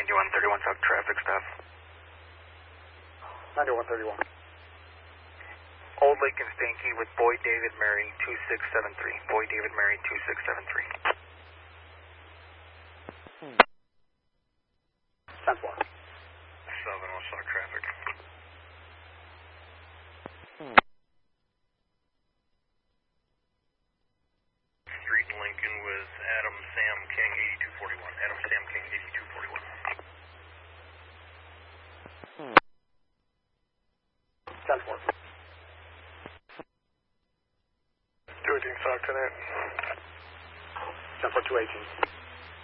9131 South traffic staff. 9131. Old Lake and Stanky with Boyd David Mary 2673. Boyd David Mary 2673. 10-4. 7 South traffic. Street Lincoln with Adam Sam King 8241. Adam Sam King 8241. 10-4. 218 South Connect. 10-4, 218.